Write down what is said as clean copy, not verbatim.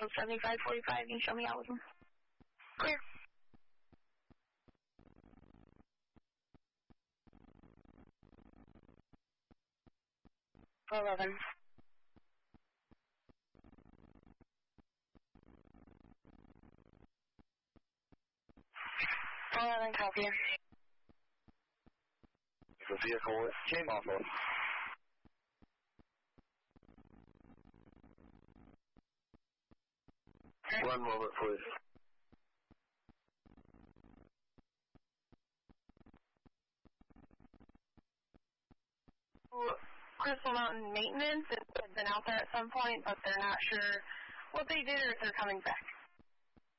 so 7545, you can show me out with them. Clear. $11. 11, copy. The vehicle came off of. One moment, please. Crystal Mountain Maintenance had been out there at some point, but they're not sure what they did or if they're coming back.